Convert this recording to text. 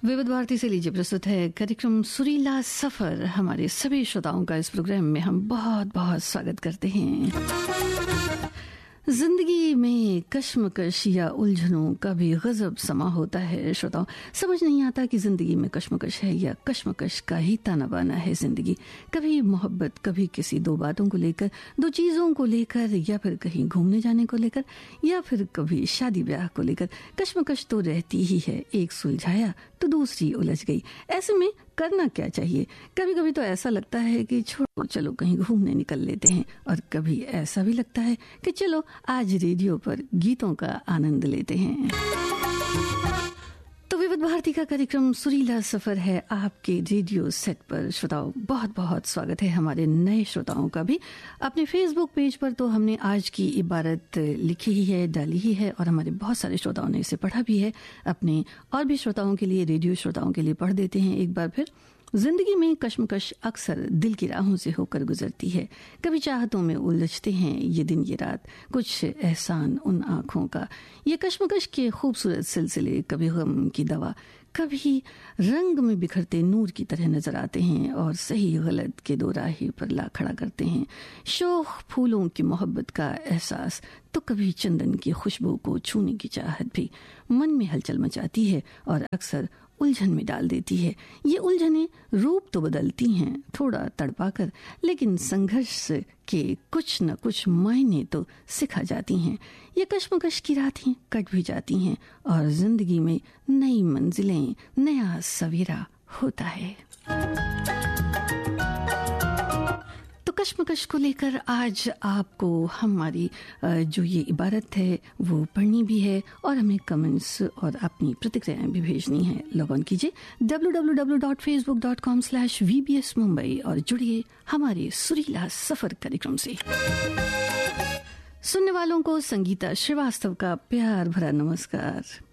विविध भारती से लीजिए प्रस्तुत है कार्यक्रम सुरीला सफर। हमारे सभी श्रोताओं का इस प्रोग्राम में हम बहुत बहुत स्वागत करते हैं। जिंदगी में कश्मकश या उलझनों का भी गजब समा होता है श्रोताओं। समझ नहीं आता कि जिंदगी में कश्मकश है या कश्मकश का ही ताना बाना है जिंदगी। कभी मोहब्बत, कभी किसी दो बातों को लेकर, दो चीजों को लेकर, या फिर कहीं घूमने जाने को लेकर, या फिर कभी शादी ब्याह को लेकर। कश्मकश तो रहती ही है। एक सुलझाया तो दूसरी उलझ गई। ऐसे में करना क्या चाहिए? कभी कभी तो ऐसा लगता है कि छोड़ो, चलो कहीं घूमने निकल लेते हैं, और कभी ऐसा भी लगता है कि चलो आज रेडियो पर गीतों का आनंद लेते हैं। तो विविध भारती का कार्यक्रम सुरीला सफर है आपके रेडियो सेट पर। श्रोताओं, बहुत बहुत स्वागत है हमारे नए श्रोताओं का भी। अपने फेसबुक पेज पर तो हमने आज की इबारत लिखी ही है, डाली ही है, और हमारे बहुत सारे श्रोताओं ने इसे पढ़ा भी है। अपने और भी श्रोताओं के लिए, रेडियो श्रोताओं के लिए पढ़ देते हैं एक बार फिर। जिंदगी में कश्मकश अक्सर दिल की राहों से होकर गुजरती है। कभी चाहतों में उलझते हैं ये दिन ये रात, कुछ एहसान उन आंखों का। ये कश्मकश के खूबसूरत सिलसिले कभी गम की दवा, कभी रंग में बिखरते नूर की तरह नजर आते हैं और सही गलत के दो राही पर ला खड़ा करते हैं। शोख फूलों की मोहब्बत का एहसास तो कभी चंदन की खुशबू को छूने की चाहत भी मन में हलचल मचाती है और अक्सर उलझन में डाल देती है। ये उलझनें रूप तो बदलती हैं थोड़ा तड़पा कर, लेकिन संघर्ष के कुछ न कुछ मायने तो सिखा जाती हैं। ये कश्मकश की रातें कट भी जाती हैं और जिंदगी में नई मंजिलें, नया सवेरा होता है। तो कश्मकश को लेकर आज आपको हमारी जो ये इबारत है वो पढ़नी भी है, और हमें कमेंट्स और अपनी प्रतिक्रियाएं भी भेजनी है। लॉग ऑन कीजिए www.facebook.com/VBS Mumbai और जुड़िए हमारे सुरीला सफर कार्यक्रम से। सुनने वालों को संगीता श्रीवास्तव का प्यार भरा नमस्कार।